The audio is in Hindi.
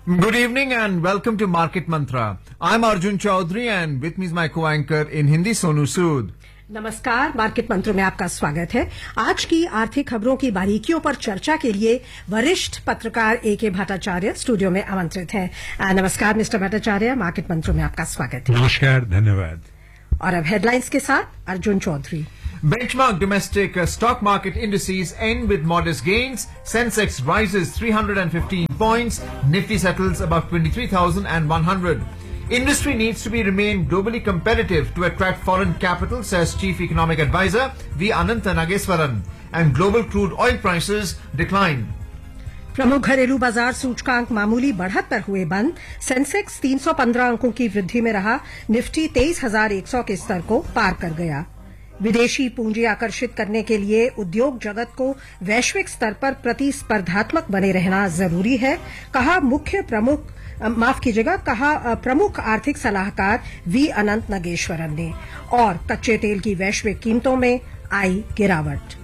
Good evening and welcome to Market Mantra. I'm Arjun Chaudhary and with me is my co-anchor in Hindi, Sonu Sood. नमस्कार, मार्केट मंत्र में आपका स्वागत है। आज की आर्थिक खबरों की बारीकियों पर चर्चा के लिए वरिष्ठ पत्रकार A.K. भट्टाचार्य स्टूडियो में आमंत्रित हैं। नमस्कार मिस्टर भट्टाचार्य, मार्केट मंत्र में आपका स्वागत है। नमस्कार, धन्यवाद। और अब हेडलाइंस के साथ Arjun Chaudhary. Benchmark domestic stock market indices end with modest gains. Sensex rises 315 points. Nifty settles above 23,100. Industry needs to be remain globally competitive to attract foreign capital, says Chief Economic Advisor V. Anantha Nageswaran. And global crude oil prices decline. प्रमुख घरेलू बाजार सूचकांक मामूली बढ़त पर हुए बंद। सेंसेक्स 315 अंकों की वृद्धि में रहा। निफ्टी 23,100 के स्तर को पार कर गया। विदेशी पूंजी आकर्षित करने के लिए उद्योग जगत को वैश्विक स्तर पर प्रतिस्पर्धात्मक बने रहना जरूरी है, कहा प्रमुख आर्थिक सलाहकार वी अनंत नागेश्वरन ने। और कच्चे तेल की वैश्विक कीमतों में आई गिरावट।